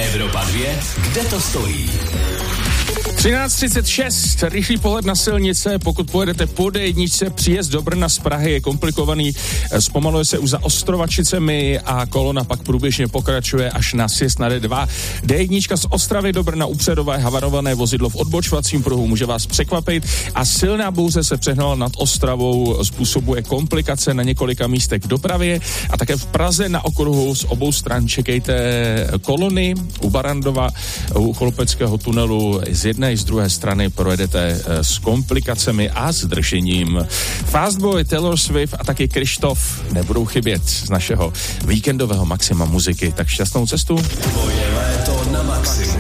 Evropa 2, kde to stojí? 13:36, rychlý pohled na silnice, pokud pojedete po D1, příjezd do Brna z Prahy je komplikovaný, zpomaluje se už za Ostrovačicemi a kolona pak průběžně pokračuje až na sjezd na D2. D1 z Ostravy do Brna upředové havarované vozidlo v odbočovacím pruhu může vás překvapit a silná bouře se přehnala nad Ostravou, způsobuje komplikace na několika místech v dopravě a také v Praze na okruhu z obou stran čekejte kolony u Barandova, u Cholopeckého tunelu z jedné i z druhé strany projedete s komplikacemi a zdržením. Fastboy, Taylor Swift a taky Krištof nebudou chybět z našeho víkendového maxima muziky. Tak šťastnou cestu. Tvoje léto na maximum.